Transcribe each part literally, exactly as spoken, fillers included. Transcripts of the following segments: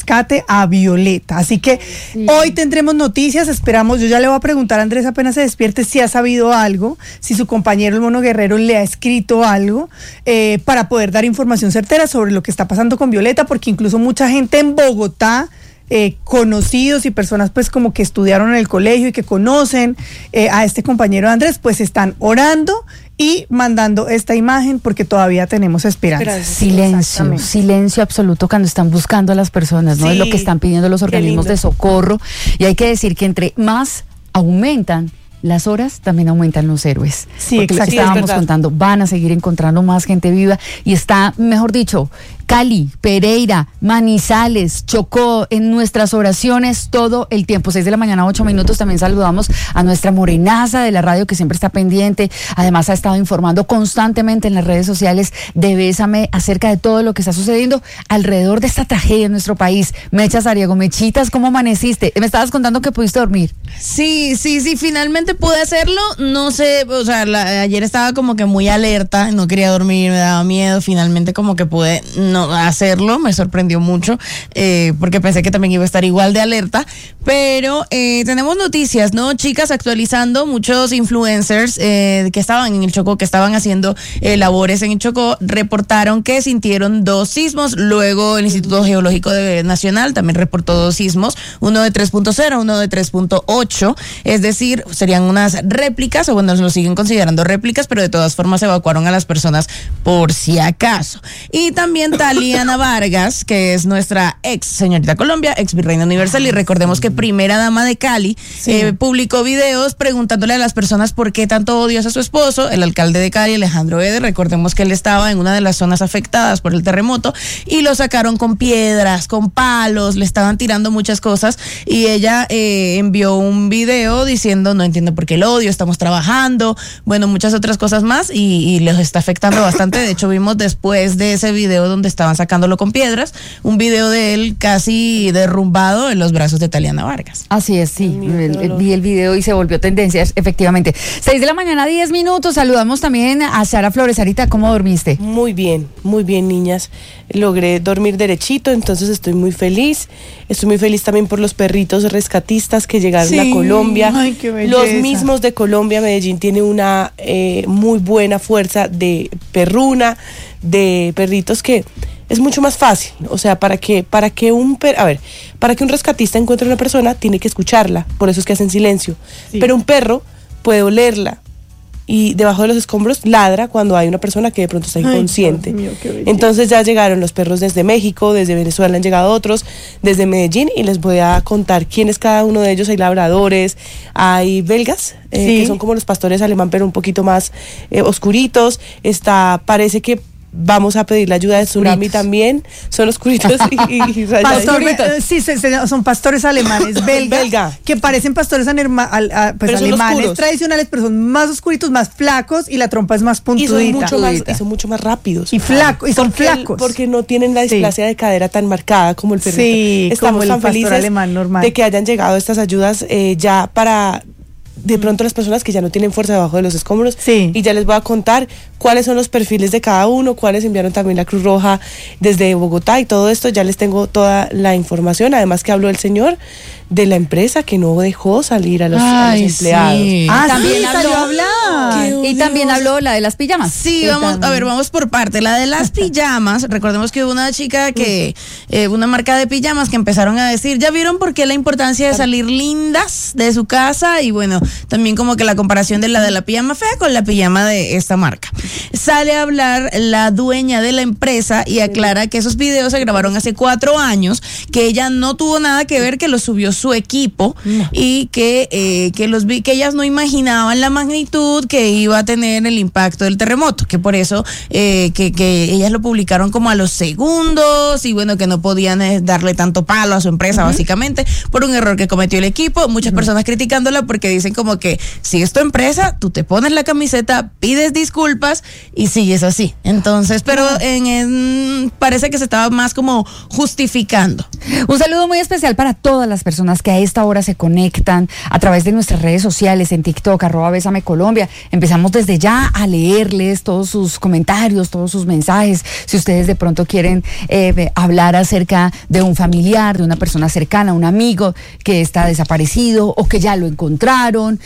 rescate a Violeta. Así que sí. Hoy tendremos noticias, esperamos, yo ya le voy a preguntar a Andrés apenas se despierte si ha sabido algo, si su compañero el Mono Guerrero le ha escrito algo, eh, para poder dar información certera sobre lo que está pasando con Violeta, porque incluso mucha gente en Bogotá, Eh, conocidos y personas pues como que estudiaron en el colegio y que conocen eh, a este compañero de Andrés, pues están orando y mandando esta imagen porque todavía tenemos esperanza. Silencio, silencio absoluto cuando están buscando a las personas, ¿no? Sí, es lo que están pidiendo los organismos de socorro, y hay que decir que entre más aumentan las horas, también aumentan los héroes. Sí, porque lo que estábamos contando, van a seguir encontrando más gente viva y está, mejor dicho, Cali, Pereira, Manizales, Chocó, en nuestras oraciones todo el tiempo. Seis de la mañana, ocho minutos. También saludamos a nuestra morenaza de la radio que siempre está pendiente. Además ha estado informando constantemente en las redes sociales de Bésame acerca de todo lo que está sucediendo alrededor de esta tragedia en nuestro país. Mecha Sariego, Mechitas, ¿cómo amaneciste? Me estabas contando que pudiste dormir. Sí, sí, sí, finalmente pude hacerlo. No sé, o sea, la, ayer estaba como que muy alerta, no quería dormir, me daba miedo. Finalmente como que pude no hacerlo, me sorprendió mucho, eh, porque pensé que también iba a estar igual de alerta, pero eh, tenemos noticias, ¿no? Chicas, actualizando, muchos influencers eh, que estaban en el Chocó, que estaban haciendo eh, labores en el Chocó, reportaron que sintieron dos sismos. Luego el Instituto Geológico de Nacional también reportó dos sismos, uno de tres punto cero, uno de tres punto ocho, es decir, serían unas réplicas, o bueno, lo siguen considerando réplicas, pero de todas formas evacuaron a las personas por si acaso. Y también Taliana Vargas, que es nuestra ex señorita Colombia, ex virreina universal, y recordemos que primera dama de Cali, sí. eh, publicó videos preguntándole a las personas por qué tanto odio a su esposo, el alcalde de Cali, Alejandro Eder. Recordemos que él estaba en una de las zonas afectadas por el terremoto y lo sacaron con piedras, con palos, le estaban tirando muchas cosas, y ella eh, envió un video diciendo: no entiendo por qué el odio, estamos trabajando, bueno, muchas otras cosas más, y, y les está afectando bastante. De hecho, vimos después de ese video donde estaban sacándolo con piedras, un video de él casi derrumbado en los brazos de Taliana Vargas. Así es, sí, el, vi el video y se volvió tendencia, efectivamente. Seis de la mañana, diez minutos, saludamos también a Sara Flores. Sarita, ¿cómo dormiste? Muy bien, muy bien, niñas, logré dormir derechito, entonces estoy muy feliz, estoy muy feliz también por los perritos rescatistas que llegaron sí. a Colombia. Ay, qué belleza. Los mismos de Colombia. Medellín tiene una eh, muy buena fuerza de perruna, de perritos, que es mucho más fácil. O sea, para que para que un per, a ver, para que un rescatista encuentre a una persona, tiene que escucharla, por eso es que hacen silencio. Sí. Pero un perro puede olerla y debajo de los escombros ladra cuando hay una persona que de pronto está inconsciente. Ay, Dios mío, entonces ya llegaron los perros desde México, desde Venezuela han llegado otros, desde Medellín, y les voy a contar quién es cada uno de ellos. Hay labradores, hay belgas, eh, sí. que son como los pastores alemán, pero un poquito más eh, oscuritos. Está, parece que vamos a pedir la ayuda de Tsunami también, son oscuritos y, y, y pastores, eh, sí, se, se, son pastores alemanes belgas, Belga. que parecen pastores anerma, al, a, pues alemanes tradicionales, pero son más oscuritos, más flacos, y la trompa es más puntudita. Y son mucho más, y son mucho más rápidos. Y flacos, y son porque flacos. El, porque no tienen la displasia sí. de cadera tan marcada como el perrito. Sí, estamos como el tan felices alemán normal. de que hayan llegado estas ayudas eh, ya para de pronto las personas que ya no tienen fuerza debajo de los escombros. Sí. Y ya les voy a contar cuáles son los perfiles de cada uno, cuáles enviaron también la Cruz Roja desde Bogotá, y todo esto ya les tengo toda la información. Además que habló el señor de la empresa que no dejó salir a los, Ay, a los empleados. Sí. Ah, también sí, habló, habló. Y también habló la de las pijamas. Sí, vamos, también. a ver, vamos por parte. La de las pijamas, recordemos que hubo una chica que, eh, una marca de pijamas que empezaron a decir, ¿ya vieron por qué la importancia de salir lindas de su casa? Y bueno, también como que la comparación de la de la pijama fea con la pijama de esta marca. Sale a hablar la dueña de la empresa y aclara que esos videos se grabaron hace cuatro años, que ella no tuvo nada que ver, que los subió su equipo no. y que, eh, que, los, que ellas no imaginaban la magnitud que iba a tener el impacto del terremoto, que por eso eh, que, que ellas lo publicaron como a los segundos, y bueno, que no podían eh, darle tanto palo a su empresa, uh-huh. básicamente, por un error que cometió el equipo. Muchas uh-huh. personas criticándola porque dicen como que si es tu empresa, tú te pones la camiseta, pides disculpas y sigues así. Entonces, pero en, en, parece que se estaba más como justificando. Un saludo muy especial para todas las personas personas que a esta hora se conectan a través de nuestras redes sociales, en TikTok, arroba Bésame Colombia. Empezamos desde ya a leerles todos sus comentarios, todos sus mensajes. Si ustedes de pronto quieren eh, hablar acerca de un familiar, de una persona cercana, un amigo que está desaparecido o que ya lo encontraron,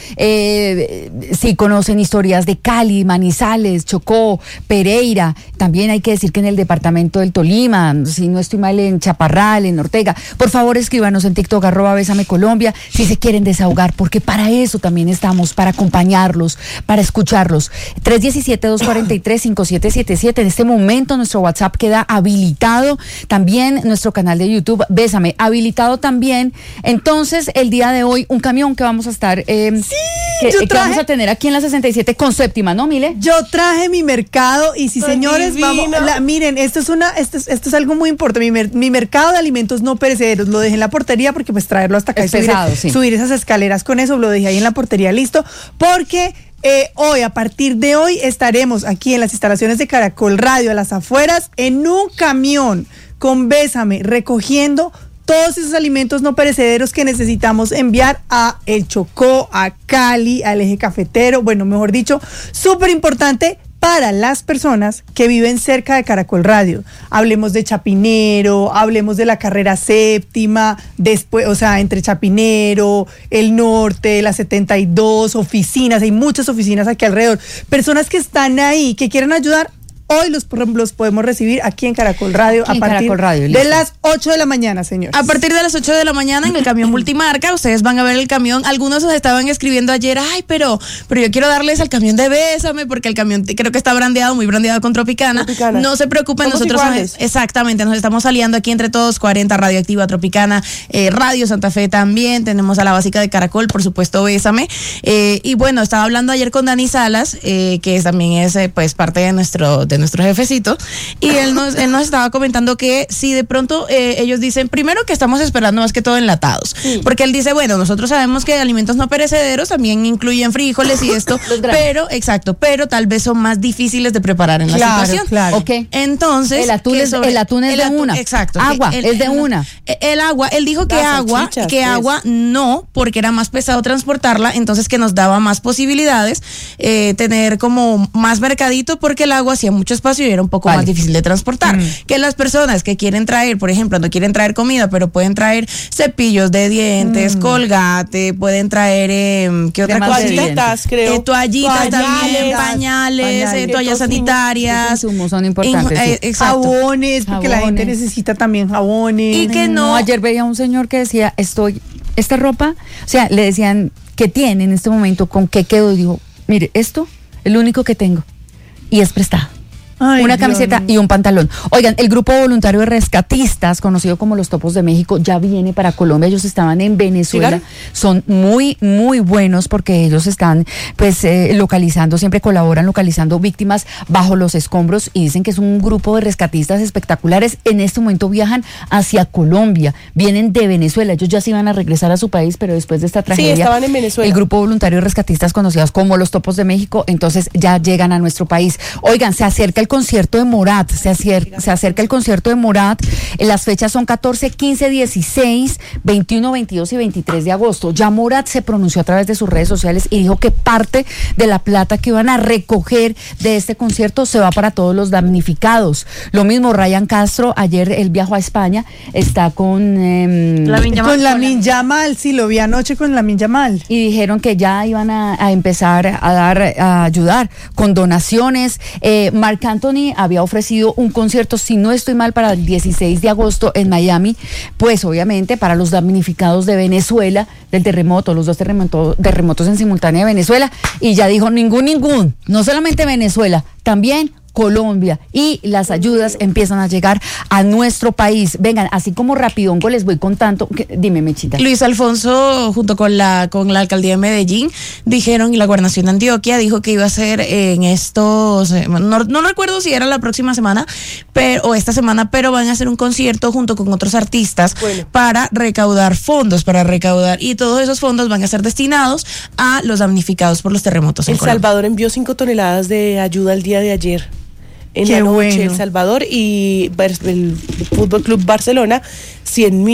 eh, si conocen historias de Cali, Manizales, Chocó, Pereira, también hay que decir que en el departamento del Tolima, si no estoy mal, en Chaparral, en Ortega, por favor escríbanos en TikTok, arroba Bésame Colombia, si se quieren desahogar, porque para eso también estamos, para acompañarlos, para escucharlos. tres uno siete, dos cuatro tres, cinco siete siete siete, en este momento nuestro WhatsApp queda habilitado, también nuestro canal de YouTube, Bésame, habilitado también. Entonces, el día de hoy, un camión que vamos a estar, eh, sí, que, yo que traje, vamos a tener aquí en la sesenta y siete con séptima, ¿no, Mile? Yo traje mi mercado y sí, Ay, señores, divino. vamos, la, miren, esto es una, esto es, esto es algo muy importante. Mi, mer, mi mercado de alimentos no perecederos lo dejé en la portería porque pues traerlo hasta acá Es y subir, pesado, sí. subir esas escaleras con eso, lo dejé ahí en la portería listo, porque eh, hoy, a partir de hoy, estaremos aquí en las instalaciones de Caracol Radio, a las afueras, en un camión con Bésame, recogiendo todos esos alimentos no perecederos que necesitamos enviar a el Chocó, a Cali, al eje cafetero, bueno, mejor dicho, súper importante para las personas que viven cerca de Caracol Radio. Hablemos de Chapinero, hablemos de la carrera séptima, después, o sea, entre Chapinero, el norte, la setenta y dos, oficinas, hay muchas oficinas aquí alrededor. Personas que están ahí, que quieren ayudar, hoy los, los podemos recibir aquí en Caracol Radio Aquí a en partir Caracol Radio, de listo. las ocho de la mañana, señores. A partir de las ocho de la mañana en el camión multimarca, ustedes van a ver el camión. Algunos nos estaban escribiendo ayer, ay, pero, pero yo quiero darles al camión de Bésame, porque el camión creo que está brandeado, muy brandeado con Tropicana. Tropicana. No se preocupen, Somos nosotros iguales. nos- exactamente, nos estamos aliando aquí entre todos, cuarenta, Radioactiva, Tropicana, eh, Radio Santa Fe también, tenemos a la básica de Caracol, por supuesto, Bésame. Eh, y bueno, estaba hablando ayer con Dani Salas, eh, que es, también es eh, pues parte de nuestro, de nuestro jefecito. Y él nos, él nos estaba comentando que si de pronto eh, ellos dicen, primero que estamos esperando más que todo enlatados, Sí. porque él dice, bueno, nosotros sabemos que alimentos no perecederos también incluyen frijoles y esto, Los granos. pero, exacto, pero tal vez son más difíciles de preparar en la Claro, situación. claro. Ok. Entonces, El atún que es- el atún es de una. Exacto. Agua, que es de una. El, el agua, él dijo que Las agua, salchichas, que pues. agua no, porque era más pesado transportarla, entonces que nos daba más posibilidades eh, tener como más mercadito, porque el agua hacía mucho espacio y era un poco Vale. más difícil de transportar. Que las personas que quieren traer, por ejemplo, no quieren traer comida, pero pueden traer cepillos de dientes, colgate, pueden traer, eh, ¿qué otra Cremas de cosita? dientes. Toallitas, creo. Eh, toallitas también, Pañales. pañales, eh, Pañales. toallas Todos sanitarias. Esos insumos son importantes, Eh, sí. exacto. Jabones, porque la gente Jabones. necesita también jabones. Y que No, no. ayer veía un señor que decía, estoy, esta ropa, o sea, le decían, ¿qué tiene en este momento? ¿Con qué quedo? Y dijo, mire, esto es lo único que tengo. Y es prestado. Ay, Una Dios camiseta mío. y un pantalón. Oigan, el grupo voluntario de rescatistas, conocido como los Topos de México, ya viene para Colombia. Ellos estaban en Venezuela. ¿Llegaron? Son muy, muy buenos porque ellos están, pues, eh, localizando, siempre colaboran localizando víctimas bajo los escombros y dicen que es un grupo de rescatistas espectaculares. En este momento viajan hacia Colombia. Vienen de Venezuela. Ellos ya se iban a regresar a su país, pero después de esta tragedia. estaban en Venezuela. El grupo voluntario de rescatistas conocidos como los Topos de México, entonces ya llegan a nuestro país. Oigan, se acerca el concierto de Morat, se acerca, se acerca el concierto de Morat, eh, las fechas son catorce, quince, dieciséis, veintiuno, veintidós y veintitrés de agosto. Ya Morat se pronunció a través de sus redes sociales y dijo que parte de la plata que iban a recoger de este concierto se va para todos los damnificados. Lo mismo Ryan Castro, ayer él viajó a España, está con... em, Lamin Yamal. Con la Yamal, sí, lo vi anoche con la Yamal. y dijeron que ya iban a, a empezar a dar, a ayudar con donaciones. Eh, Marc Anthony había ofrecido un concierto, si no estoy mal, para el dieciséis de agosto en Miami, pues obviamente para los damnificados de Venezuela, del terremoto, los dos terremotos, terremotos en simultánea de Venezuela, y ya dijo ningún, ningún, no solamente Venezuela, también Colombia, y las ayudas empiezan a llegar a nuestro país. Vengan, así como rapidongo les voy contando, que- dime, Mechita. Luis Alfonso, junto con la con la alcaldía de Medellín, dijeron, y la gobernación de Antioquia dijo que iba a ser en estos, eh, no, no recuerdo si era la próxima semana pero, o esta semana, pero van a hacer un concierto junto con otros artistas Bueno. para recaudar fondos, para recaudar, y todos esos fondos van a ser destinados a los damnificados por los terremotos en El Colombia. Salvador envió cinco toneladas de ayuda el día de ayer. En Qué la noche, bueno. El Salvador y Bar- el Fútbol Club Barcelona, cien mil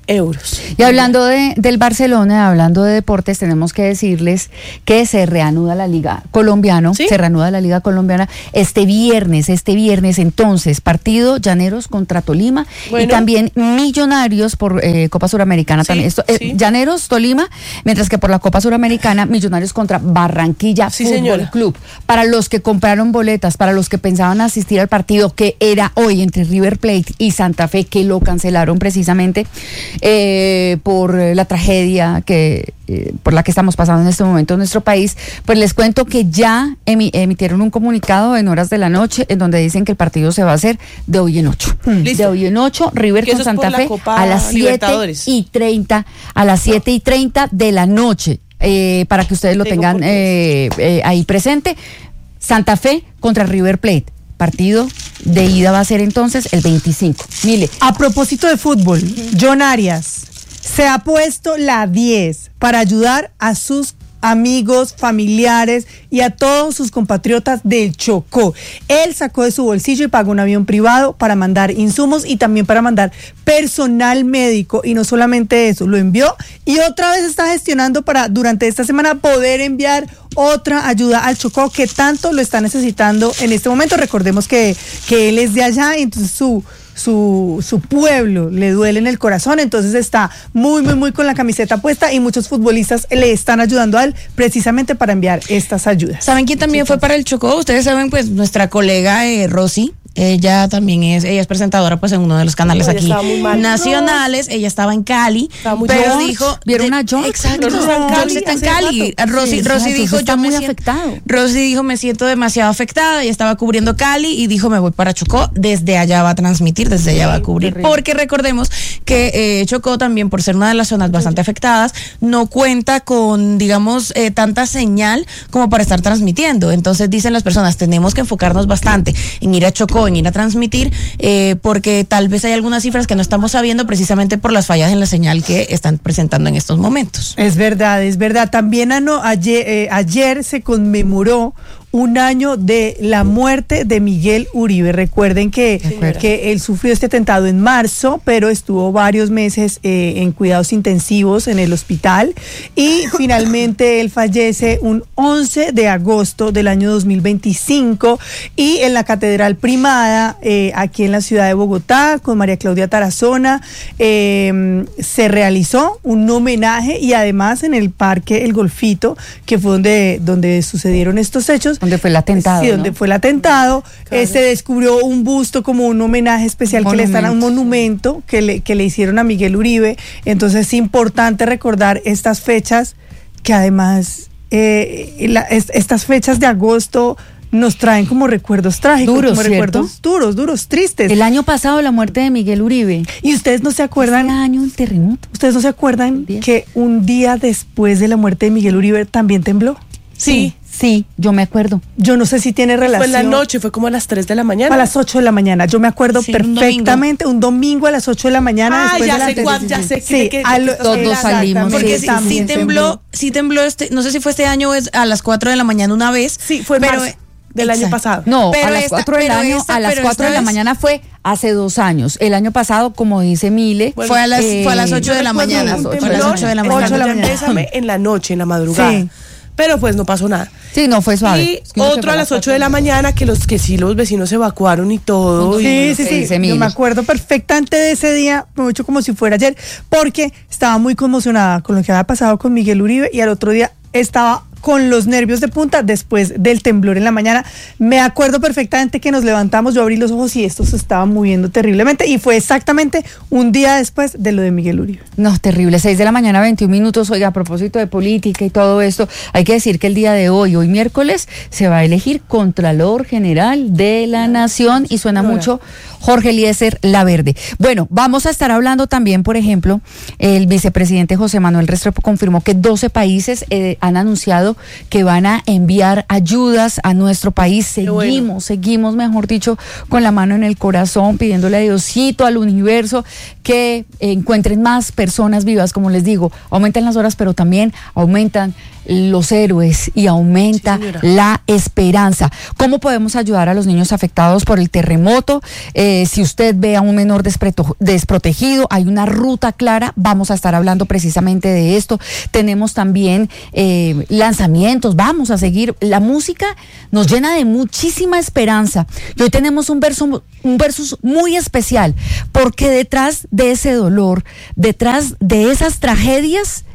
euros. Y hablando de, del Barcelona, hablando de deportes, tenemos que decirles que se reanuda la Liga Colombiana, ¿Sí? se reanuda la Liga Colombiana este viernes, este viernes entonces, partido Llaneros contra Tolima Bueno. y también Millonarios por eh, Copa Suramericana Sí, también. Esto, eh, sí. Llaneros, Tolima, mientras que por la Copa Suramericana, Millonarios contra Barranquilla Sí, Fútbol señora. Club. Para los que compraron boletas, para los que pensaban asistir al partido que era hoy entre River Plate y Santa Fe, que lo cancelaron precisamente, Eh, por la tragedia que eh, por la que estamos pasando en este momento en nuestro país, pues les cuento que ya emi- emitieron un comunicado en horas de la noche en donde dicen que el partido se va a hacer de hoy en ocho. Listo. De hoy en ocho, River Que con eso es por Santa la Fe Copa a las siete Libertadores. y treinta, a las siete y treinta de la noche, eh, para que ustedes lo Tengo tengan por eh, eh, ahí presente. Santa Fe contra River Plate. Partido de ida va a ser entonces el veinticinco. Mire, A propósito de fútbol, John Arias se ha puesto la diez para ayudar a sus amigos, familiares y a todos sus compatriotas del Chocó. Él sacó de su bolsillo y pagó un avión privado para mandar insumos y también para mandar personal médico, y no solamente eso, lo envió y otra vez está gestionando para durante esta semana poder enviar otra ayuda al Chocó que tanto lo está necesitando en este momento. Recordemos que, que él es de allá y entonces su Su, su pueblo le duele en el corazón, entonces está muy, muy, muy con la camiseta puesta y muchos futbolistas le están ayudando a él precisamente para enviar estas ayudas. ¿Saben quién también fue para el Chocó? Ustedes saben, pues, nuestra colega eh, Rosy. Ella también es, ella es presentadora pues en uno de los canales No, ella aquí estaba muy mal. nacionales, ella estaba en Cali, Estaba muy pero mal. dijo, ¿Vieron de- a George? Exacto, George está en George Cali está en hace Cali. rato. Rosy, Sí, Rosy George dijo, está yo muy me siento, afectado. Rosy dijo, me siento demasiado afectada, y estaba cubriendo Cali y dijo, me voy para Chocó, desde allá va a transmitir, desde allá va a cubrir, terrible. porque recordemos que eh, Chocó también, por ser una de las zonas bastante afectadas, no cuenta con, digamos, eh, tanta señal como para estar transmitiendo. Entonces dicen las personas, tenemos que enfocarnos bastante en ir a Chocó, en ir a transmitir, eh, porque tal vez hay algunas cifras que no estamos sabiendo precisamente por las fallas en la señal que están presentando en estos momentos. Es verdad, es verdad. También ano- ayer, eh, ayer se conmemoró un año de la muerte de Miguel Uribe. Recuerden que, que él sufrió este atentado en marzo, pero estuvo varios meses eh, en cuidados intensivos en el hospital y finalmente él fallece un once de agosto del año dos mil veinticinco y en la Catedral Primada, eh, aquí en la ciudad de Bogotá, con María Claudia Tarazona, eh, se realizó un homenaje y además en el Parque El Golfito, que fue donde, donde sucedieron estos hechos. donde fue el atentado, Sí, donde ¿no? fue el atentado. Eh, se descubrió un busto como un homenaje especial que le están a un monumento que le, que le hicieron a Miguel Uribe. Entonces es importante recordar estas fechas que además, eh, la- es- estas fechas de agosto nos traen como recuerdos trágicos, Duros, como ¿cierto? recuerdos duros, duros, tristes. El año pasado la muerte de Miguel Uribe. Y ustedes no se acuerdan, Este año el terremoto. ustedes no se acuerdan Día. que un día después de la muerte de Miguel Uribe también tembló. Sí, sí, yo me acuerdo. Yo no sé si tiene Fue relación. en la noche, fue como a las tres de la mañana. A las ocho de la mañana. Yo me acuerdo Sí, un perfectamente, un domingo. a las ocho de la mañana. Ah, después ya de la sé cuál, ya sé Sí, que- que- a lo- que todos exactamente, salimos, Porque Sí, sí, también sí tembló, sí tembló este, no sé si fue este año o es a las cuatro de la mañana una vez. Sí, fue en pero marzo del año exacto. pasado. No, Pero a las esta- cuatro del pero año, esta- a las pero cuatro de esta la vez- mañana fue hace dos años. El año pasado, como dice Mile, Fue a las- fue a las ocho Yo de la recuerdo mañana. un Fue a las temblor ocho de la en mañana. Ocho de la Ocho de la mañana. mañana. En la noche, en la madrugada. Sí. Pero pues no pasó nada. sí, no fue suave. Y Es que uno se otro fue a las ocho de la mañana, que los que sí los vecinos evacuaron y todo. y- Sí, sí, que sí. dice Yo Mili. me acuerdo perfectamente de ese día, mucho como si fuera ayer, porque estaba muy conmocionada con lo que había pasado con Miguel Uribe y al otro día estaba con los nervios de punta después del temblor en la mañana. Me acuerdo perfectamente que nos levantamos, yo abrí los ojos y esto se estaba moviendo terriblemente y fue exactamente un día después de lo de Miguel Uribe. No, terrible. seis de la mañana, veintiún minutos. Oiga, a propósito de política y todo esto, hay que decir que el día de hoy, hoy miércoles, se va a elegir Contralor General de la Nación y suena mucho Jorge Eliezer Laverde. Bueno, vamos a estar hablando también, por ejemplo, el vicepresidente José Manuel Restrepo confirmó que doce países eh, han anunciado que van a enviar ayudas a nuestro país. Seguimos, bueno. seguimos, mejor dicho, con la mano en el corazón, pidiéndole a Diosito, al universo, que encuentren más personas vivas. Como les digo, aumentan las horas, pero también aumentan los héroes y aumenta Sí, la esperanza. ¿Cómo podemos ayudar a los niños afectados por el terremoto? Eh, si usted ve a un menor despreto- desprotegido, hay una ruta clara, vamos a estar hablando precisamente de esto. Tenemos también eh, lanzamientos, vamos a seguir. La música nos llena de muchísima esperanza. Y hoy tenemos un verso, un versus muy especial, porque detrás de ese dolor, detrás de esas tragedias,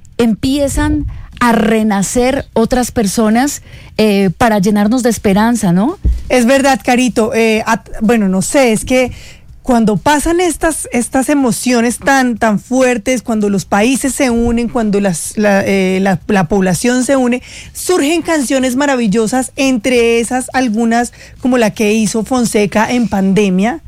empiezan a renacer otras personas eh, para llenarnos de esperanza, ¿no? Es verdad, Carito. Eh, at- bueno, no sé, es que cuando pasan estas, estas emociones tan, tan fuertes, cuando los países se unen, cuando las, la, eh, la, la población se une, surgen canciones maravillosas, entre esas algunas como la que hizo Fonseca en pandemia.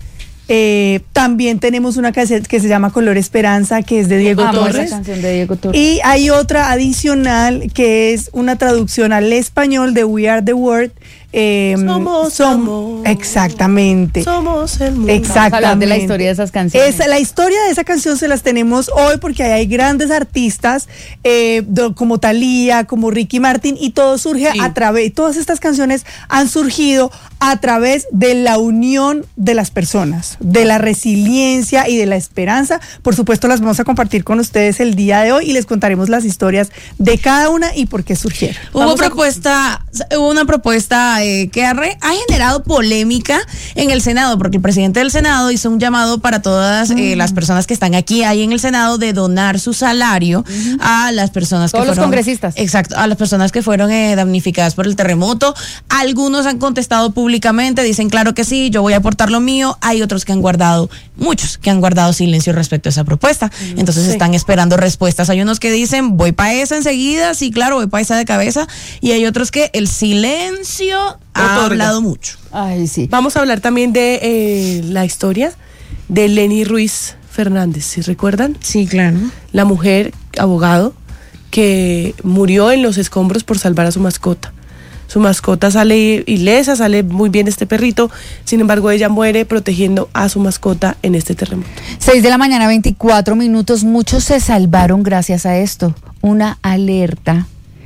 Eh, también tenemos una canción que se llama Color Esperanza, que es de Diego Amo esa Torres. canción de Diego Torres. Y hay otra adicional que es una traducción al español de We Are the World. Eh, Somos som- amor. Exactamente. Somos el mundo. Exactamente. Vamos a hablar de la historia de esas canciones. Esa- la historia de esa canción se las tenemos hoy porque ahí hay grandes artistas eh, do- como Thalía, como Ricky Martin, y todo surge Sí. a través, todas estas canciones han surgido a través de la unión de las personas, de la resiliencia y de la esperanza. Por supuesto, las vamos a compartir con ustedes el día de hoy y les contaremos las historias de cada una y por qué surgieron. Hubo Vamos a- propuesta, hubo una propuesta eh, que ha, re- ha generado polémica en el Senado, porque el presidente del Senado hizo un llamado para todas eh, las personas que están aquí ahí en el Senado de donar su salario a las personas Todos que los fueron congresistas. Exacto, a las personas que fueron eh, damnificadas por el terremoto. Algunos han contestado públicamente, dicen claro que sí, yo voy a aportar lo mío. Hay otros que han guardado, muchos que han guardado silencio respecto a esa propuesta. Entonces sí. están esperando respuestas. Hay unos que dicen voy para esa enseguida, sí, claro, voy para esa de cabeza. Y hay otros que el silencio ha Otorga. hablado mucho. Ay, sí. Vamos a hablar también de eh, la historia de Lenny Ruiz Fernández, ¿sí recuerdan? Sí, claro. La mujer, abogado, que murió en los escombros por salvar a su mascota. Su mascota sale ilesa, sale muy bien este perrito, sin embargo ella muere protegiendo a su mascota en este terremoto. seis de la mañana, veinticuatro minutos. Muchos se salvaron gracias a esto. Una alerta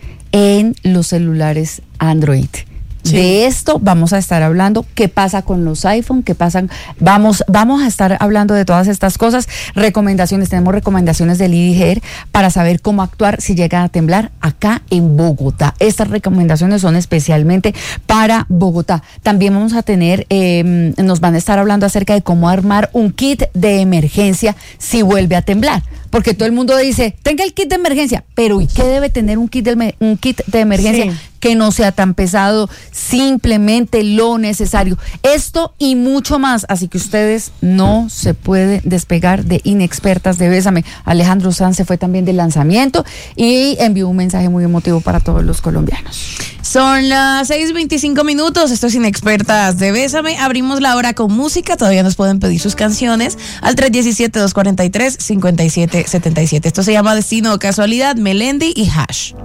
en los celulares Android. Sí. De esto vamos a estar hablando. ¿Qué pasa con los iPhone? ¿Qué pasan? Vamos, vamos a estar hablando de todas estas cosas. Recomendaciones, tenemos recomendaciones del I D G E R para saber cómo actuar si llega a temblar acá en Bogotá. Estas recomendaciones son especialmente para Bogotá. También vamos a tener, eh, nos van a estar hablando acerca de cómo armar un kit de emergencia si vuelve a temblar. Porque todo el mundo dice, tenga el kit de emergencia, pero ¿y qué debe tener un kit de, un kit de emergencia? Sí. Que no sea tan pesado, simplemente lo necesario. Esto y mucho más, así que ustedes no se pueden despegar de Inexpertas de Bésame. Alejandro Sanz se fue también del lanzamiento y envió un mensaje muy emotivo para todos los colombianos. Son las seis veinticinco minutos, esto es Inexpertas de Bésame. Abrimos la hora con música, todavía nos pueden pedir sus canciones al tres uno siete, dos cuatro tres, cinco siete siete siete. Esto se llama Destino o Casualidad, Melendi y Hash.